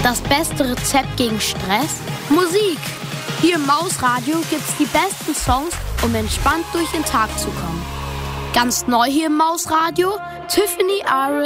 Das beste Rezept gegen Stress? Musik! Hier im Mausradio gibt's die besten Songs, um entspannt durch den Tag zu kommen. Ganz neu hier im Mausradio, Tiffany Iris